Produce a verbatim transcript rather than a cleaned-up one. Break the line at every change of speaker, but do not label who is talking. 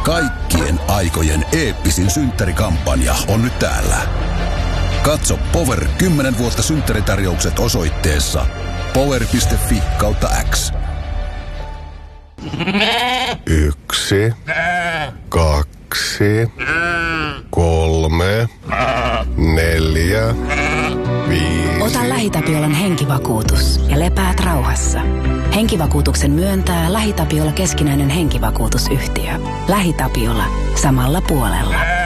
Kaikkien aikojen eeppisin synttärikampanja on nyt täällä. Katso Power kymmenen vuotta synttäritarjoukset osoitteessa power piste fi kautta X.
Yksi, kaksi, kolme, neljä, viisi.
Ota LähiTapiolan henkivakuutus ja lepäät rauhassa. Henkivakuutuksen myöntää LähiTapiola keskinäinen henkivakuutusyhtiö. LähiTapiola. Samalla puolella.